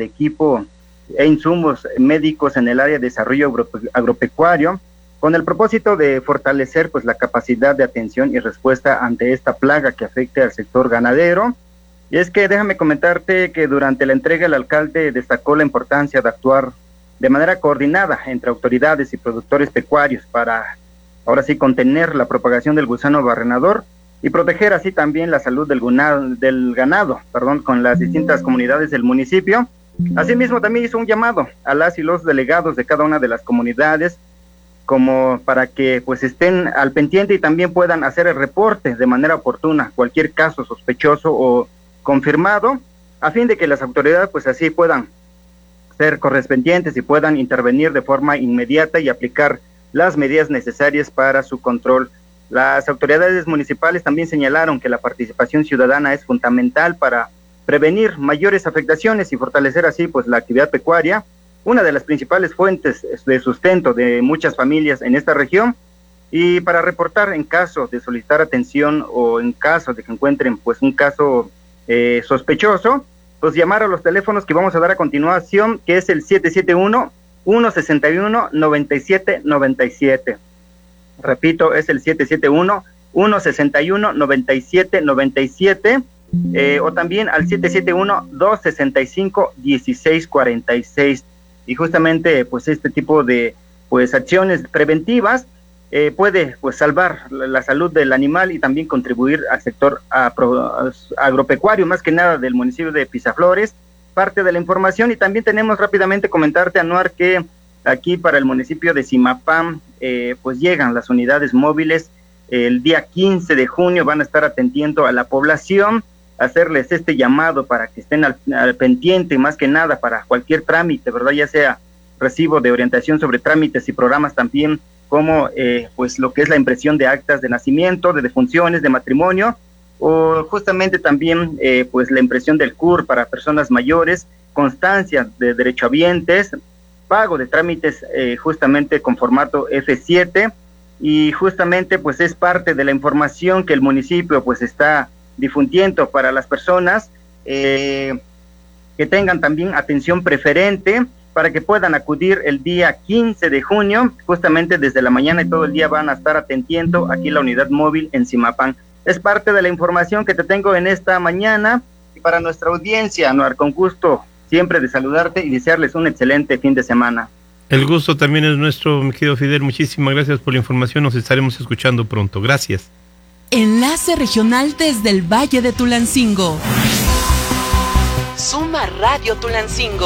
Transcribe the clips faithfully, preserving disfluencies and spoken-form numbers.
de equipo e insumos médicos en el área de desarrollo agropecuario, con el propósito de fortalecer pues la capacidad de atención y respuesta ante esta plaga que afecta al sector ganadero. Y es que déjame comentarte que durante la entrega el alcalde destacó la importancia de actuar de manera coordinada entre autoridades y productores pecuarios para ahora sí contener la propagación del gusano barrenador y proteger así también la salud del ganado, del ganado, perdón, con las distintas comunidades del municipio. Asimismo también hizo un llamado a las y los delegados de cada una de las comunidades como para que pues estén al pendiente y también puedan hacer el reporte de manera oportuna cualquier caso sospechoso o confirmado, a fin de que las autoridades pues así puedan ser correspondientes y puedan intervenir de forma inmediata y aplicar las medidas necesarias para su control. Las autoridades municipales también señalaron que la participación ciudadana es fundamental para prevenir mayores afectaciones y fortalecer así pues la actividad pecuaria, una de las principales fuentes de sustento de muchas familias en esta región, y para reportar en caso de solicitar atención o en caso de que encuentren pues un caso eh, sospechoso, pues llamar a los teléfonos que vamos a dar a continuación, que es el siete siete uno, uno seis uno, nueve siete nueve siete. Repito, es el siete siete uno, uno seis uno, nueve siete nueve siete, eh, o también al siete siete uno, dos seis cinco, uno seis cuatro seis. Y justamente pues este tipo de pues acciones preventivas eh, puede pues salvar la, la salud del animal y también contribuir al sector apro, agropecuario, más que nada del municipio de Pisaflores. Parte de la información. Y también tenemos rápidamente comentarte, Anuar, que aquí para el municipio de Zimapán eh, pues llegan las unidades móviles el día quince de junio, van a estar atendiendo a la población, hacerles este llamado para que estén al, al pendiente, más que nada para cualquier trámite, ¿verdad? Ya sea recibo de orientación sobre trámites y programas también, como eh, pues lo que es la impresión de actas de nacimiento, de defunciones, de matrimonio, o justamente también eh, pues la impresión del C U R para personas mayores, constancia de derechohabientes, pago de trámites eh, justamente con formato F siete, y justamente pues es parte de la información que el municipio pues está difundiendo para las personas eh, que tengan también atención preferente para que puedan acudir el día quince de junio, justamente desde la mañana y todo el día van a estar atendiendo aquí la unidad móvil en Zimapán. Es parte de la información que te tengo en esta mañana, y para nuestra audiencia, Anuar, con gusto siempre de saludarte y desearles un excelente fin de semana. El gusto también es nuestro, mi querido Fidel, muchísimas gracias por la información, nos estaremos escuchando pronto, gracias. Enlace regional desde el Valle de Tulancingo. Suma Radio Tulancingo.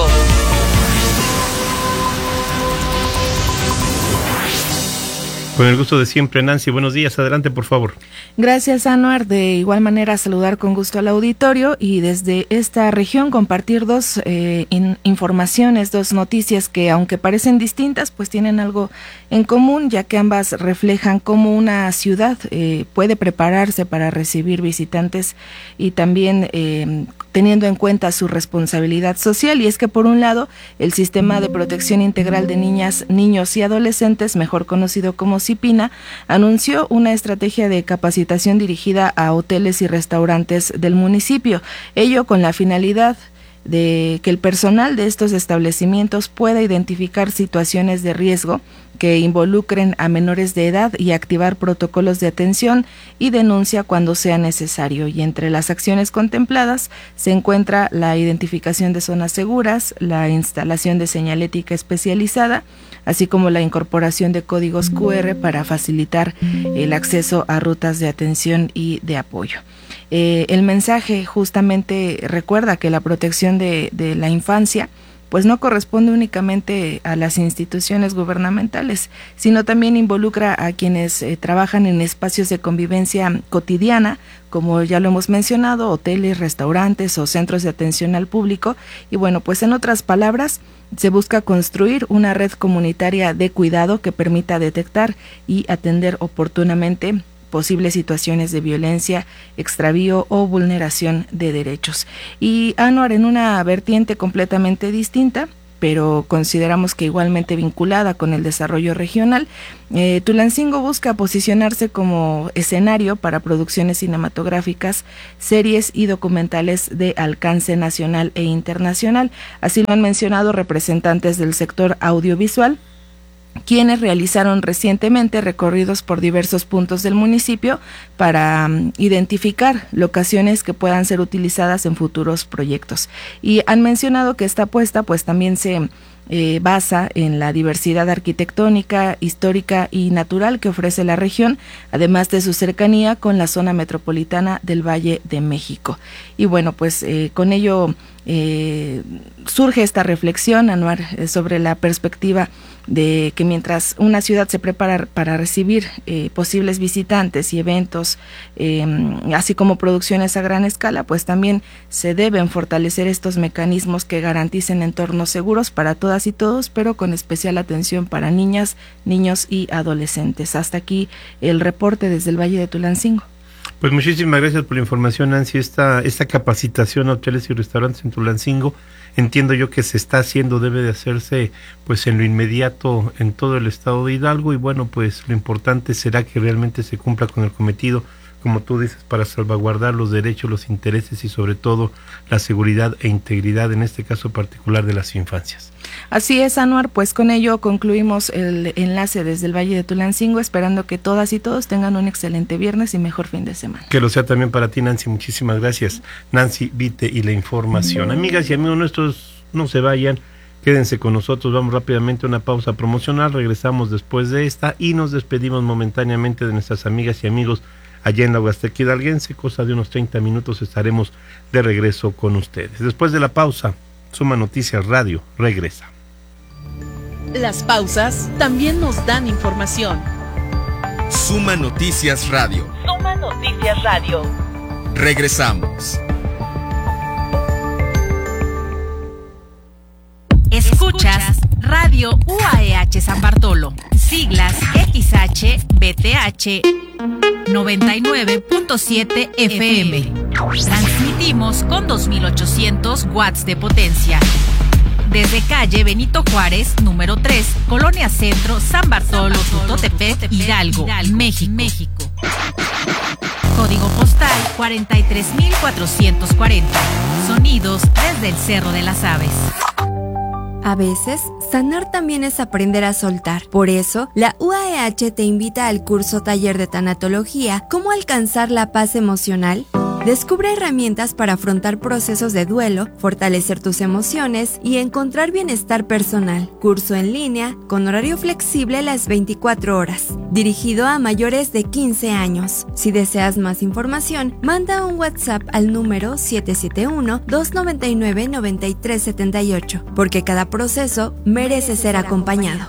Con el gusto de siempre, Nancy, buenos días, adelante por favor. Gracias, Anuar. De igual manera, saludar con gusto al auditorio y desde esta región compartir dos eh, in, informaciones, dos noticias que aunque parecen distintas, pues tienen algo en común, ya que ambas reflejan cómo una ciudad eh, puede prepararse para recibir visitantes y también eh, teniendo en cuenta su responsabilidad social. Y es que por un lado, el Sistema de Protección Integral de Niñas, Niños y Adolescentes, mejor conocido como CIPINA, anunció una estrategia de capacitación dirigida a hoteles y restaurantes del municipio, ello con la finalidad de que el personal de estos establecimientos pueda identificar situaciones de riesgo que involucren a menores de edad y activar protocolos de atención y denuncia cuando sea necesario. Y entre las acciones contempladas se encuentra la identificación de zonas seguras, la instalación de señalética especializada, así como la incorporación de códigos cu erre para facilitar el acceso a rutas de atención y de apoyo. Eh, el mensaje justamente recuerda que la protección de, de la infancia pues no corresponde únicamente a las instituciones gubernamentales, sino también involucra a quienes eh, trabajan en espacios de convivencia cotidiana, como ya lo hemos mencionado, hoteles, restaurantes o centros de atención al público. Y bueno, pues en otras palabras, se busca construir una red comunitaria de cuidado que permita detectar y atender oportunamente posibles situaciones de violencia, extravío o vulneración de derechos. Y Anuar, en una vertiente completamente distinta, pero consideramos que igualmente vinculada con el desarrollo regional. Eh, Tulancingo busca posicionarse como escenario para producciones cinematográficas, series y documentales de alcance nacional e internacional. Así lo han mencionado representantes del sector audiovisual, quienes realizaron recientemente recorridos por diversos puntos del municipio para um, identificar locaciones que puedan ser utilizadas en futuros proyectos. Y han mencionado que esta apuesta pues también se eh, basa en la diversidad arquitectónica, histórica y natural que ofrece la región, además de su cercanía con la zona metropolitana del Valle de México. Y bueno, pues eh, con ello eh, surge esta reflexión, Anuar, eh, sobre la perspectiva de que mientras una ciudad se prepara para recibir eh, posibles visitantes y eventos, eh, así como producciones a gran escala, pues también se deben fortalecer estos mecanismos que garanticen entornos seguros para todas y todos, pero con especial atención para niñas, niños y adolescentes. Hasta aquí el reporte desde el Valle de Tulancingo. Pues muchísimas gracias por la información, Nancy. Esta, esta capacitación a hoteles y restaurantes en Tulancingo, entiendo yo que se está haciendo, debe de hacerse pues en lo inmediato en todo el estado de Hidalgo, y bueno, pues lo importante será que realmente se cumpla con el cometido, como tú dices, para salvaguardar los derechos, los intereses y sobre todo la seguridad e integridad, en este caso particular, de las infancias. Así es, Anuar, pues con ello concluimos el enlace desde el Valle de Tulancingo, esperando que todas y todos tengan un excelente viernes y mejor fin de semana. Que lo sea también para ti, Nancy, muchísimas gracias. Nancy Vite y la información. Amigas y amigos nuestros, no se vayan, quédense con nosotros, vamos rápidamente a una pausa promocional, regresamos después de esta y nos despedimos momentáneamente de nuestras amigas y amigos allá en la Huasteca Hidalguense. Cosa de unos treinta minutos estaremos de regreso con ustedes. Después de la pausa, Suma Noticias Radio regresa. Las pausas también nos dan información. Suma Noticias Radio. Suma Noticias Radio. Regresamos. Escuchas Radio U A E H San Bartolo, siglas X H B T H noventa y nueve punto siete F M. Transmitimos con dos mil ochocientos watts de potencia. Desde calle Benito Juárez, número tres, Colonia Centro, San Bartolo, Tutotepec, Hidalgo, México. México. Código postal cuarenta y tres mil cuatrocientos cuarenta. Sonidos desde el Cerro de las Aves. A veces, sanar también es aprender a soltar. Por eso, la U A E H te invita al curso taller de tanatología ¿Cómo alcanzar la paz emocional? Descubre herramientas para afrontar procesos de duelo, fortalecer tus emociones y encontrar bienestar personal. Curso en línea, con horario flexible las veinticuatro horas. Dirigido a mayores de quince años. Si deseas más información, manda un WhatsApp al número siete siete uno, dos nueve nueve, nueve tres siete ocho, porque cada proceso merece ser acompañado.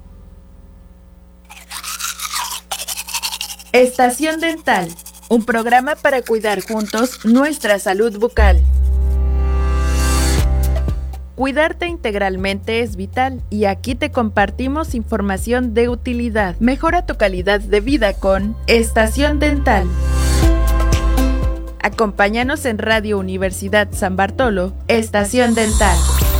Estación Dental, un programa para cuidar juntos nuestra salud bucal. Cuidarte integralmente es vital y aquí te compartimos información de utilidad. Mejora tu calidad de vida con Estación Dental. Acompáñanos en Radio Universidad San Bartolo, Estación Dental.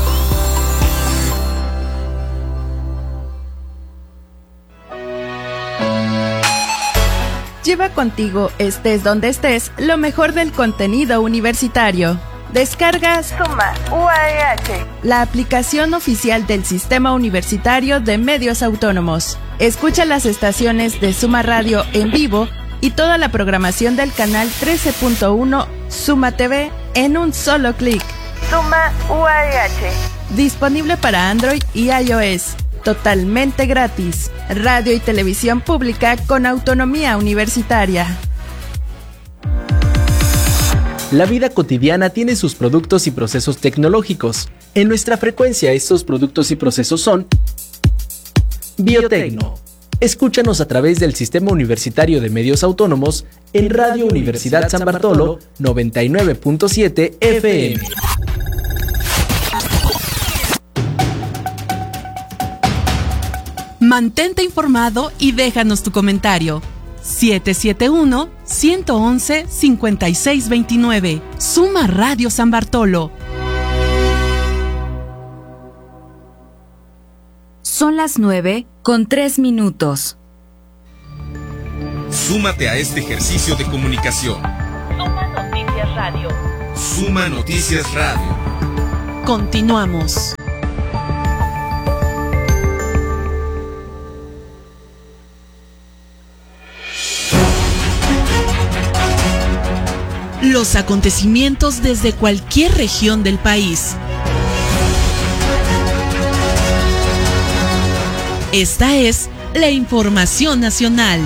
Lleva contigo, estés donde estés, lo mejor del contenido universitario. Descarga Suma U A E H, la aplicación oficial del Sistema Universitario de Medios Autónomos. Escucha las estaciones de Suma Radio en vivo y toda la programación del canal trece punto uno Suma T V en un solo clic. Suma U A E H. Disponible para Android y iOS. Totalmente gratis. Radio y televisión pública con autonomía universitaria. La vida cotidiana tiene sus productos y procesos tecnológicos. En nuestra frecuencia, estos productos y procesos son Biotecno. Escúchanos a través del Sistema Universitario de Medios Autónomos en Radio Universidad San Bartolo noventa y nueve punto siete F M. Mantente informado y déjanos tu comentario. siete siete uno, uno uno uno, cinco seis dos nueve. Suma Radio San Bartolo. Son las nueve con tres minutos. Súmate a este ejercicio de comunicación. Suma Noticias Radio. Suma Noticias Radio. Continuamos. Los acontecimientos desde cualquier región del país. Esta es la información nacional.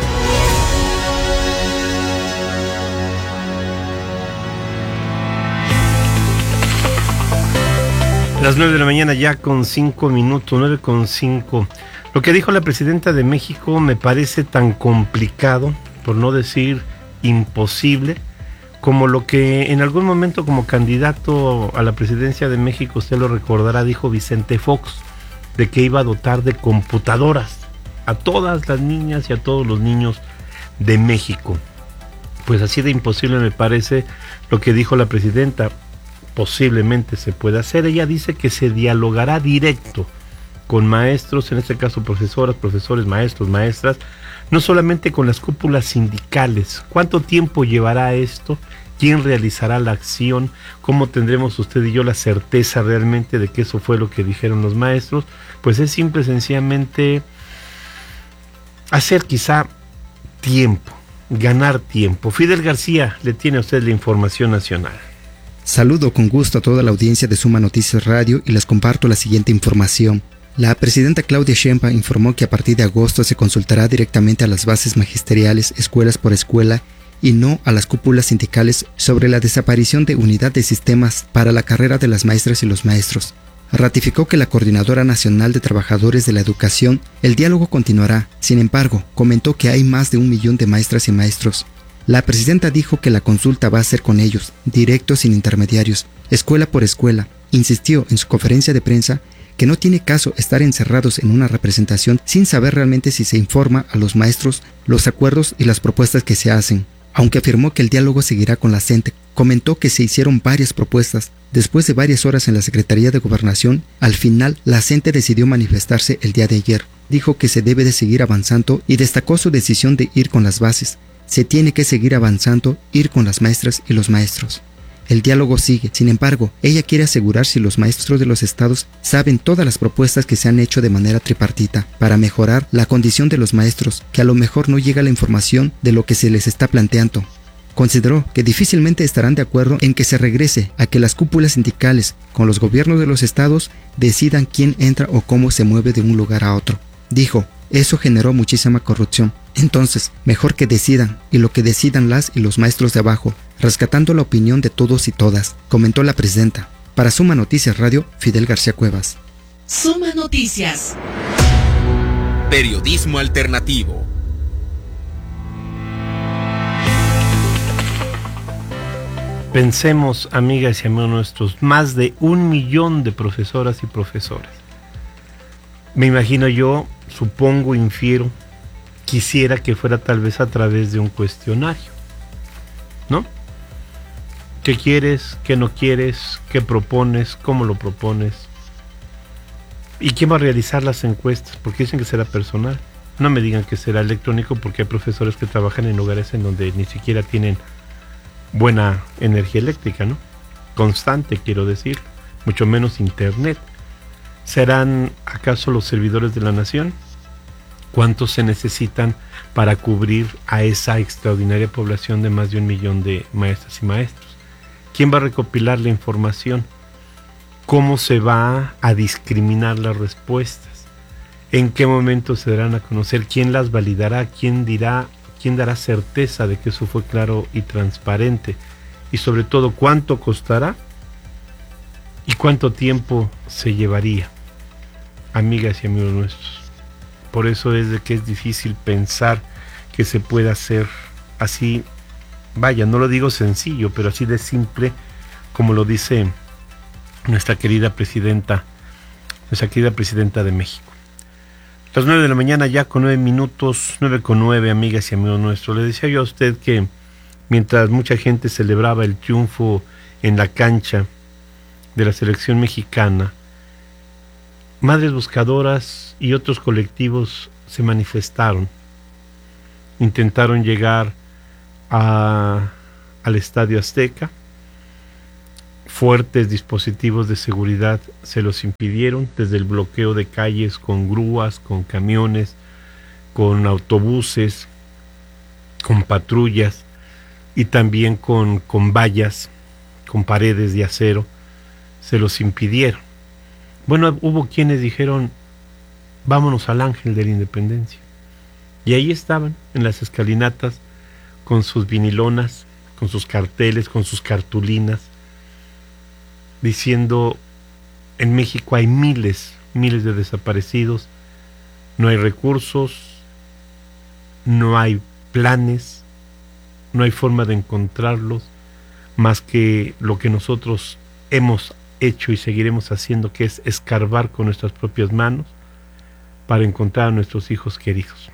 Las nueve de la mañana ya con cinco minutos, nueve con cinco. Lo que dijo la presidenta de México me parece tan complicado, por no decir imposible, como lo que en algún momento como candidato a la presidencia de México, usted lo recordará, dijo Vicente Fox, de que iba a dotar de computadoras a todas las niñas y a todos los niños de México. Pues así de imposible me parece lo que dijo la presidenta. Posiblemente se pueda hacer. Ella dice que se dialogará directo con maestros, en este caso profesoras, profesores, maestros, maestras, no solamente con las cúpulas sindicales. ¿Cuánto tiempo llevará esto? ¿Quién realizará la acción? ¿Cómo tendremos usted y yo la certeza realmente de que eso fue lo que dijeron los maestros? Pues es simple y sencillamente hacer quizá tiempo, ganar tiempo. Fidel García, le tiene a usted la información nacional. Saludo con gusto a toda la audiencia de Suma Noticias Radio y les comparto la siguiente información. La presidenta Claudia Sheinbaum informó que a partir de agosto se consultará directamente a las bases magisteriales, escuelas por escuela, y no a las cúpulas sindicales sobre la desaparición de unidad de sistemas para la carrera de las maestras y los maestros. Ratificó que la Coordinadora Nacional de Trabajadores de la Educación, el diálogo continuará. Sin embargo, comentó que hay más de un millón de maestras y maestros. La presidenta dijo que la consulta va a ser con ellos, directo, sin intermediarios, escuela por escuela. Insistió en su conferencia de prensa que no tiene caso estar encerrados en una representación sin saber realmente si se informa a los maestros los acuerdos y las propuestas que se hacen. Aunque afirmó que el diálogo seguirá con la CENTE, comentó que se hicieron varias propuestas. Después de varias horas en la Secretaría de Gobernación, al final la CENTE decidió manifestarse el día de ayer. Dijo que se debe de seguir avanzando y destacó su decisión de ir con las bases. Se tiene que seguir avanzando, ir con las maestras y los maestros. El diálogo sigue, sin embargo, ella quiere asegurar si los maestros de los estados saben todas las propuestas que se han hecho de manera tripartita para mejorar la condición de los maestros, que a lo mejor no llega la información de lo que se les está planteando. Consideró que difícilmente estarán de acuerdo en que se regrese a que las cúpulas sindicales con los gobiernos de los estados decidan quién entra o cómo se mueve de un lugar a otro. Dijo, eso generó muchísima corrupción. Entonces, mejor que decidan, y lo que decidan las y los maestros de abajo, rescatando la opinión de todos y todas, comentó la presidenta. Para Suma Noticias Radio, Fidel García Cuevas. Suma Noticias. Periodismo alternativo. Pensemos, amigas y amigos nuestros, más de un millón de profesoras y profesores. Me imagino yo, supongo, infiero, quisiera que fuera tal vez a través de un cuestionario, ¿no? ¿Qué quieres? ¿Qué no quieres? ¿Qué propones? ¿Cómo lo propones? ¿Y quién va a realizar las encuestas? Porque dicen que será personal. No me digan que será electrónico, porque hay profesores que trabajan en lugares en donde ni siquiera tienen buena energía eléctrica, ¿no? Constante, quiero decir, mucho menos internet. ¿Serán acaso los servidores de la nación? ¿Cuántos se necesitan para cubrir a esa extraordinaria población de más de un millón de maestras y maestros? ¿Quién va a recopilar la información? ¿Cómo se va a discriminar las respuestas? ¿En qué momento se darán a conocer? ¿Quién las validará? ¿Quién dirá, quién dará certeza de que eso fue claro y transparente? Y sobre todo, ¿cuánto costará? ¿Y cuánto tiempo se llevaría? Amigas y amigos nuestros, por eso es de que es difícil pensar que se pueda hacer así, vaya, no lo digo sencillo, pero así de simple como lo dice nuestra querida presidenta, nuestra querida presidenta de México. Las nueve de la mañana ya con nueve minutos, nueve con nueve, amigas y amigos nuestros. Le decía yo a usted que mientras mucha gente celebraba el triunfo en la cancha de la selección mexicana, Madres Buscadoras y otros colectivos se manifestaron, intentaron llegar a, al Estadio Azteca. Fuertes dispositivos de seguridad se los impidieron, desde el bloqueo de calles con grúas, con camiones, con autobuses, con patrullas y también con, con vallas, con paredes de acero, se los impidieron. Bueno, hubo quienes dijeron, vámonos al Ángel de la Independencia. Y ahí estaban, en las escalinatas, con sus vinilonas, con sus carteles, con sus cartulinas, diciendo, en México hay miles, miles de desaparecidos, no hay recursos, no hay planes, no hay forma de encontrarlos, más que lo que nosotros hemos hecho y seguiremos haciendo, que es escarbar con nuestras propias manos para encontrar a nuestros hijos queridos.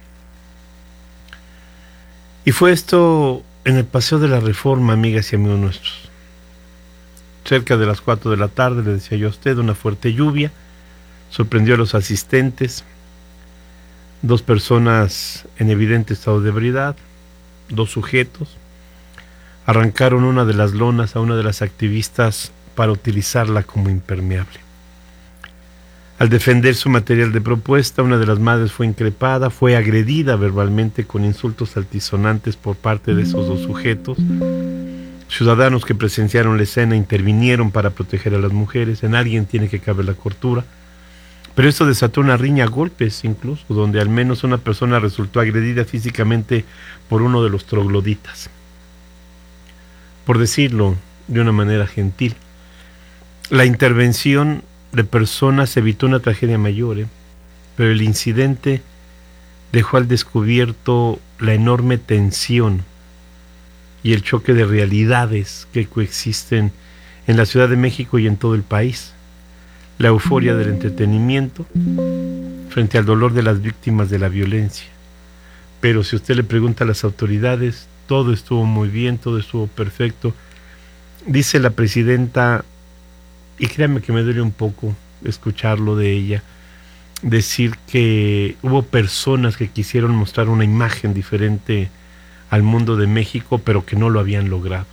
Y fue esto en el Paseo de la Reforma, amigas y amigos nuestros. Cerca de las cuatro de la tarde, le decía yo a usted, una fuerte lluvia sorprendió a los asistentes. Dos personas en evidente estado de ebriedad, dos sujetos, arrancaron una de las lonas a una de las activistas para utilizarla como impermeable. Al defender su material de propuesta, una de las madres fue increpada, fue agredida verbalmente con insultos altisonantes por parte de esos dos sujetos. Ciudadanos que presenciaron la escena intervinieron para proteger a las mujeres. En alguien tiene que caber la cordura. Pero esto desató una riña a golpes incluso, donde al menos una persona resultó agredida físicamente por uno de los trogloditas. Por decirlo de una manera gentil, la intervención de personas evitó una tragedia mayor, ¿eh? Pero el incidente dejó al descubierto la enorme tensión y el choque de realidades que coexisten en la Ciudad de México y en todo el país. La euforia del entretenimiento frente al dolor de las víctimas de la violencia. Pero si usted le pregunta a las autoridades, todo estuvo muy bien, todo estuvo perfecto. Dice la presidenta, y créanme que me duele un poco escucharlo de ella, decir que hubo personas que quisieron mostrar una imagen diferente al mundo de México, pero que no lo habían logrado.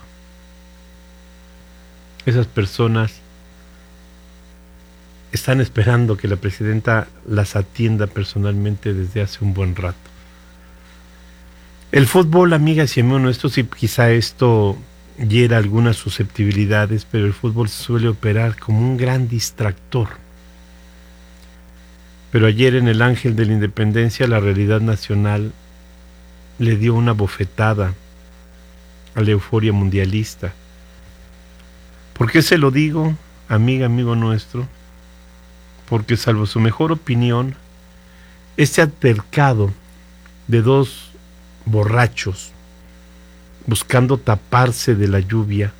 Esas personas están esperando que la presidenta las atienda personalmente desde hace un buen rato. El fútbol, amigas y amigos nuestros, y quizá esto hiera algunas susceptibilidades, pero el fútbol suele operar como un gran distractor. Pero ayer en el Ángel de la Independencia, la realidad nacional le dio una bofetada a la euforia mundialista. ¿Por qué se lo digo, amiga, amigo nuestro? Porque salvo su mejor opinión, este altercado de dos borrachos buscando taparse de la lluvia,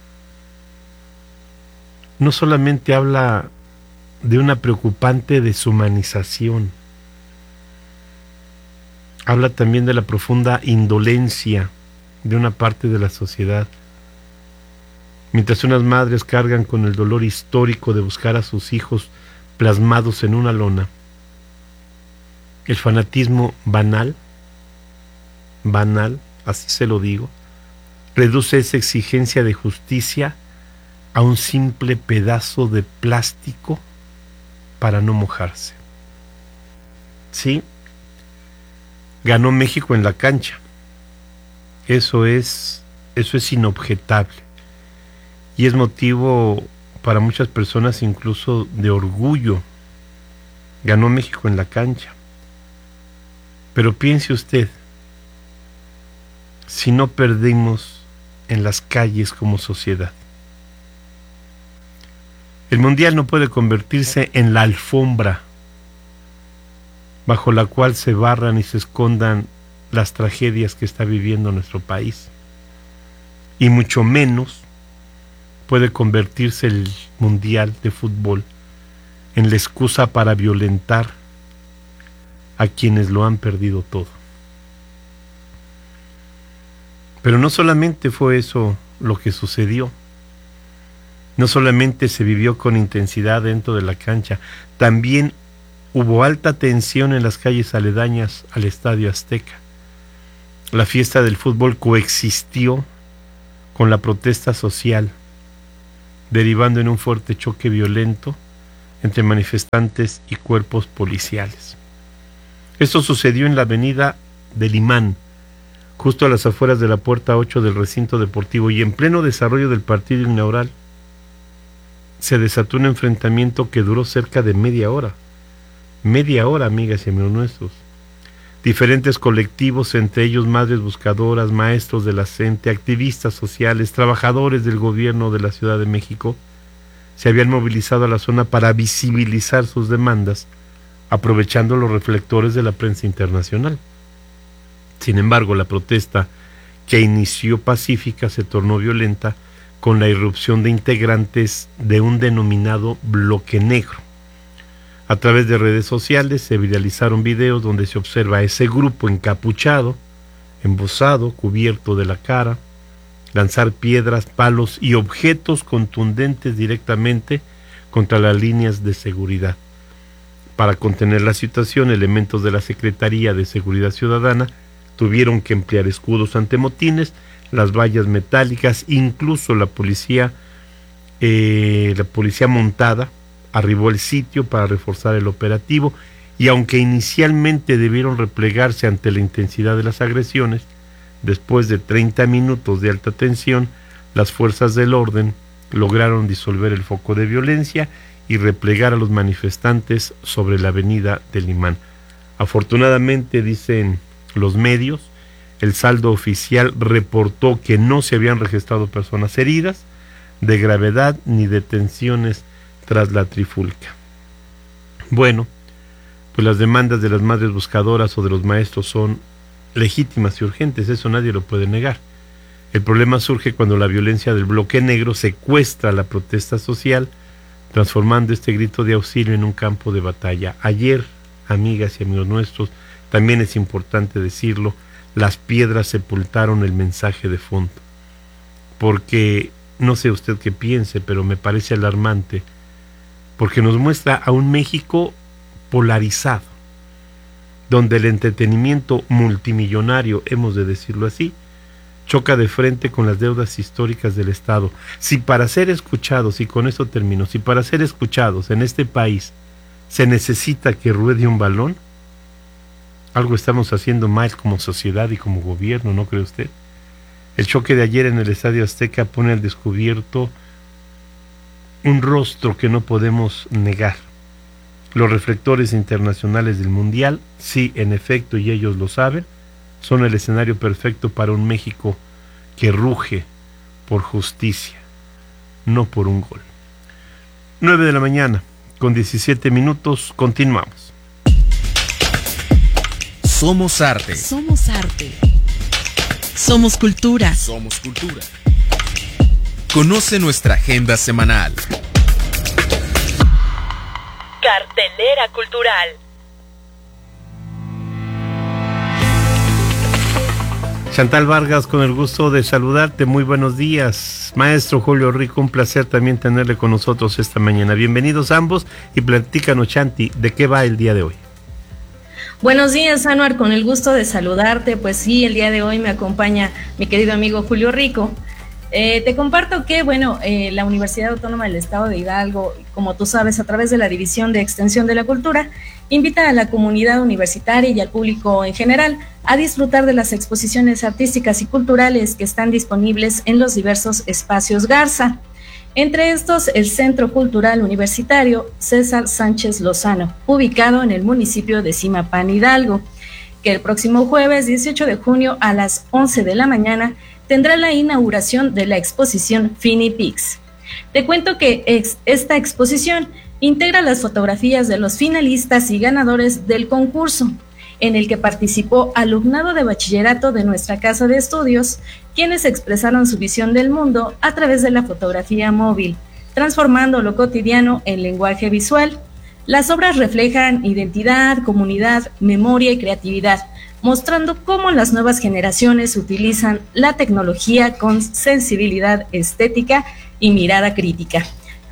no solamente habla de una preocupante deshumanización, habla también de la profunda indolencia de una parte de la sociedad. Mientras unas madres cargan con el dolor histórico de buscar a sus hijos plasmados en una lona, el fanatismo banal, banal, así se lo digo, reduce esa exigencia de justicia a un simple pedazo de plástico para no mojarse. Sí, ganó México en la cancha. Eso es, eso es inobjetable. Y es motivo para muchas personas incluso de orgullo. Ganó México en la cancha. Pero piense usted, si no perdimos en las calles como sociedad. El mundial no puede convertirse en la alfombra bajo la cual se barran y se escondan las tragedias que está viviendo nuestro país. Y mucho menos puede convertirse el mundial de fútbol en la excusa para violentar a quienes lo han perdido todo. Pero no solamente fue eso lo que sucedió, no solamente se vivió con intensidad dentro de la cancha, también hubo alta tensión en las calles aledañas al Estadio Azteca. La fiesta del fútbol coexistió con la protesta social, derivando en un fuerte choque violento entre manifestantes y cuerpos policiales. Esto sucedió en la avenida del Imán, justo a las afueras de la puerta ocho del recinto deportivo, y en pleno desarrollo del partido inaugural se desató un enfrentamiento que duró cerca de media hora. Media hora, amigas y amigos nuestros. Diferentes colectivos, entre ellos madres buscadoras, maestros de la CENTE, activistas sociales, trabajadores del gobierno de la Ciudad de México, se habían movilizado a la zona para visibilizar sus demandas, aprovechando los reflectores de la prensa internacional. Sin embargo, la protesta, que inició pacífica, se tornó violenta con la irrupción de integrantes de un denominado bloque negro. A través de redes sociales se viralizaron videos donde se observa a ese grupo encapuchado, embosado, cubierto de la cara, lanzar piedras, palos y objetos contundentes directamente contra las líneas de seguridad. Para contener la situación, elementos de la Secretaría de Seguridad Ciudadana tuvieron que emplear escudos antimotines, las vallas metálicas, incluso la policía, eh, la policía montada arribó al sitio para reforzar el operativo, y aunque inicialmente debieron replegarse ante la intensidad de las agresiones, después de treinta minutos de alta tensión, las fuerzas del orden lograron disolver el foco de violencia y replegar a los manifestantes sobre la avenida del Imán. Afortunadamente, dicen los medios, el saldo oficial reportó que no se habían registrado personas heridas de gravedad ni detenciones tras la trifulca. Bueno, pues las demandas de las madres buscadoras o de los maestros son legítimas y urgentes, eso nadie lo puede negar. El problema surge cuando la violencia del bloque negro secuestra la protesta social, transformando este grito de auxilio en un campo de batalla. Ayer, amigas y amigos nuestros, también es importante decirlo, las piedras sepultaron el mensaje de fondo, porque no sé usted qué piense, pero me parece alarmante, porque nos muestra a un México polarizado, donde el entretenimiento multimillonario, hemos de decirlo así, choca de frente con las deudas históricas del Estado. Si para ser escuchados, y con eso termino, si para ser escuchados en este país se necesita que ruede un balón, algo estamos haciendo mal como sociedad y como gobierno, ¿no cree usted? El choque de ayer en el Estadio Azteca pone al descubierto un rostro que no podemos negar. Los reflectores internacionales del Mundial, sí, en efecto, y ellos lo saben, son el escenario perfecto para un México que ruge por justicia, no por un gol. nueve de la mañana, con diecisiete minutos, continuamos. Somos arte. Somos arte. Somos cultura. Somos cultura. Conoce nuestra agenda semanal. Cartelera cultural. Chantal Vargas, con el gusto de saludarte, muy buenos días. Maestro Julio Rico, un placer también tenerle con nosotros esta mañana. Bienvenidos ambos y platícanos, Chanti, ¿de qué va el día de hoy? Buenos días, Anuar, con el gusto de saludarte. Pues sí, el día de hoy me acompaña mi querido amigo Julio Rico. Eh, te comparto que, bueno, eh, la Universidad Autónoma del Estado de Hidalgo, como tú sabes, a través de la División de Extensión de la Cultura, invita a la comunidad universitaria y al público en general a disfrutar de las exposiciones artísticas y culturales que están disponibles en los diversos espacios Garza. Entre estos, el Centro Cultural Universitario César Sánchez Lozano, ubicado en el municipio de Zimapán, Hidalgo, que el próximo jueves dieciocho de junio a las once de la mañana tendrá la inauguración de la exposición Finipix. Te cuento que ex, esta exposición integra las fotografías de los finalistas y ganadores del concurso, en el que participó alumnado de bachillerato de nuestra casa de estudios, quienes expresaron su visión del mundo a través de la fotografía móvil, transformando lo cotidiano en lenguaje visual. Las obras reflejan identidad, comunidad, memoria y creatividad, mostrando cómo las nuevas generaciones utilizan la tecnología con sensibilidad estética y mirada crítica.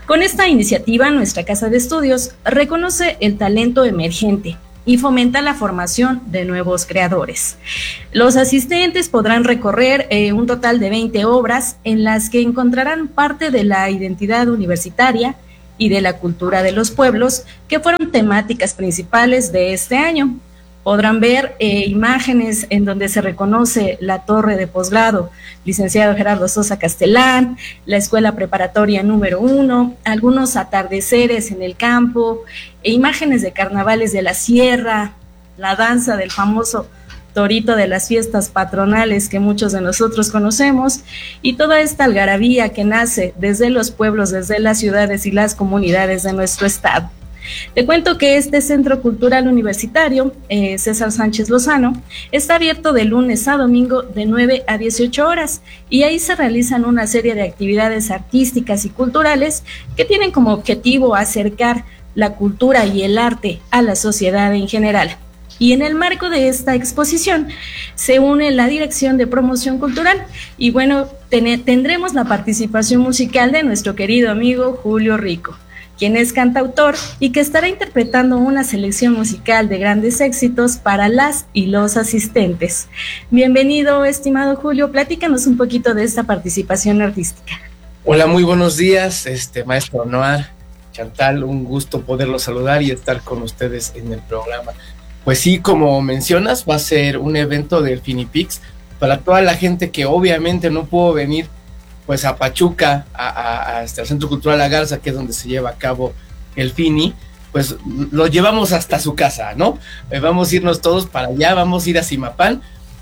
Con esta iniciativa, nuestra Casa de Estudios reconoce el talento emergente y fomenta la formación de nuevos creadores. Los asistentes podrán recorrer eh, un total de veinte obras en las que encontrarán parte de la identidad universitaria y de la cultura de los pueblos, que fueron temáticas principales de este año. Podrán ver eh, imágenes en donde se reconoce la torre de posgrado, licenciado Gerardo Sosa Castellán, la escuela preparatoria número uno, algunos atardeceres en el campo, e imágenes de carnavales de la sierra, la danza del famoso torito de las fiestas patronales que muchos de nosotros conocemos, y toda esta algarabía que nace desde los pueblos, desde las ciudades y las comunidades de nuestro estado. Te cuento que este Centro Cultural Universitario, eh, César Sánchez Lozano, está abierto de lunes a domingo de nueve a dieciocho horas, y ahí se realizan una serie de actividades artísticas y culturales que tienen como objetivo acercar la cultura y el arte a la sociedad en general. Y en el marco de esta exposición se une la Dirección de Promoción Cultural y bueno, ten- tendremos la participación musical de nuestro querido amigo Julio Rico, quien es cantautor y que estará interpretando una selección musical de grandes éxitos para las y los asistentes. Bienvenido, estimado Julio, platícanos un poquito de esta participación artística. Hola, muy buenos días, este maestro Noar, Chantal, un gusto poderlos saludar y estar con ustedes en el programa. Pues sí, como mencionas, va a ser un evento del Finipix para toda la gente que obviamente no pudo venir pues a Pachuca, a, a, hasta el Centro Cultural La Garza, que es donde se lleva a cabo el Fini, pues lo llevamos hasta su casa, ¿no? Eh, vamos a irnos todos para allá, vamos a ir a Zimapán,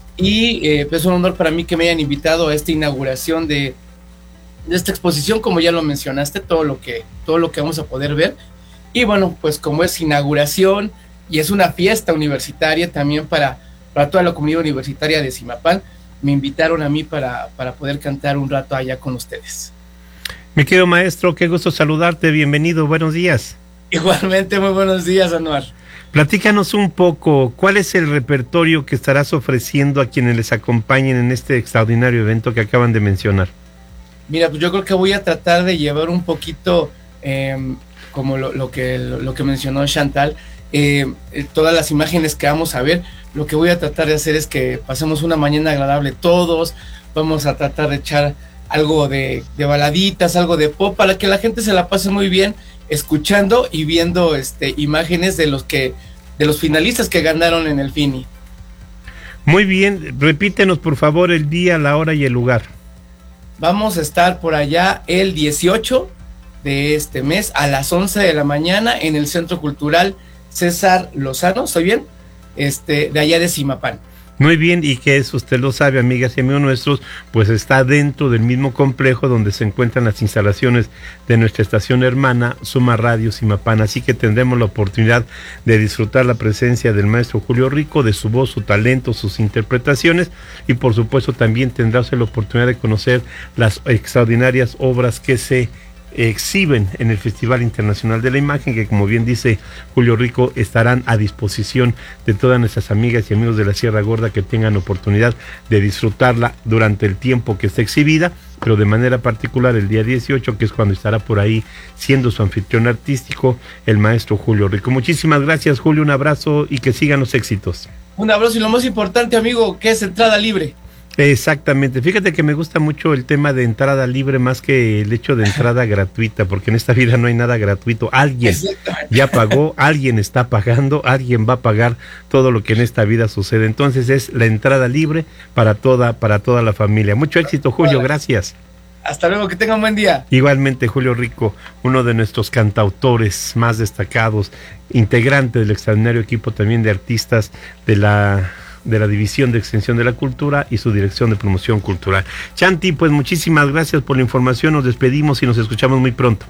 y eh, pues es un honor para mí que me hayan invitado a esta inauguración de, de esta exposición, como ya lo mencionaste, todo lo que, todo lo que vamos a poder ver, y bueno, pues como es inauguración, y es una fiesta universitaria también para, para toda la comunidad universitaria de Zimapán, me invitaron a mí para, para poder cantar un rato allá con ustedes. Mi querido maestro, qué gusto saludarte, bienvenido, buenos días. Igualmente, muy buenos días, Anuar. Platícanos un poco, ¿cuál es el repertorio que estarás ofreciendo a quienes les acompañen en este extraordinario evento que acaban de mencionar? Mira, pues yo creo que voy a tratar de llevar un poquito, eh, como lo, lo, que, lo, lo que mencionó Chantal, eh, todas las imágenes que vamos a ver. Lo que voy a tratar de hacer es que pasemos una mañana agradable todos, vamos a tratar de echar algo de, de baladitas, algo de pop, para que la gente se la pase muy bien escuchando y viendo este, imágenes de los que de los finalistas que ganaron en el Fini. Muy bien, repítenos por favor el día, la hora y el lugar. Vamos a estar por allá el dieciocho de este mes a las once de la mañana en el Centro Cultural César Lozano, ¿estoy bien? Este, de allá de Zimapán. Muy bien, y que eso usted lo sabe, amigas y amigos nuestros, pues está dentro del mismo complejo donde se encuentran las instalaciones de nuestra estación hermana Suma Radio Zimapán, así que tendremos la oportunidad de disfrutar la presencia del maestro Julio Rico, de su voz, su talento, sus interpretaciones, y por supuesto también tendrá usted la oportunidad de conocer las extraordinarias obras que se exhiben en el Festival Internacional de la Imagen, que como bien dice Julio Rico, estarán a disposición de todas nuestras amigas y amigos de la Sierra Gorda que tengan oportunidad de disfrutarla durante el tiempo que esté exhibida, pero de manera particular el día dieciocho, que es cuando estará por ahí siendo su anfitrión artístico el maestro Julio Rico. Muchísimas gracias, Julio, un abrazo y que sigan los éxitos. Un abrazo, y lo más importante, amigo, que es entrada libre. Exactamente, fíjate que me gusta mucho el tema de entrada libre más que el hecho de entrada gratuita, porque en esta vida no hay nada gratuito. Alguien ya pagó, alguien está pagando, alguien va a pagar todo lo que en esta vida sucede. Entonces es la entrada libre para toda, para toda la familia. Mucho éxito, Julio, gracias. Hasta luego, que tengan un buen día. Igualmente, Julio Rico, uno de nuestros cantautores más destacados, integrante del extraordinario equipo también de artistas de la de la División de Extensión de la Cultura y su Dirección de Promoción Cultural. Chanti, pues muchísimas gracias por la información, nos despedimos y nos escuchamos muy pronto.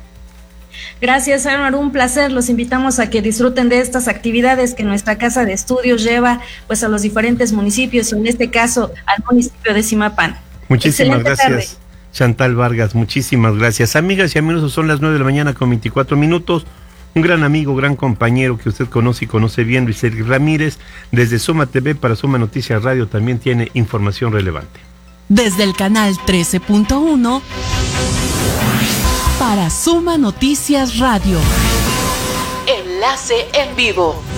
Gracias, Anuar, un placer. Los invitamos a que disfruten de estas actividades que nuestra Casa de Estudios lleva pues a los diferentes municipios, y en este caso al municipio de Zimapán. Muchísimas Excelente gracias, tarde. Chantal Vargas, muchísimas gracias. Amigas y amigos, son las nueve de la mañana con veinticuatro minutos. Un gran amigo, gran compañero que usted conoce y conoce bien, Luis Eric Ramírez, desde Suma T V para Suma Noticias Radio, también tiene información relevante. Desde el canal trece punto uno para Suma Noticias Radio. Enlace en vivo.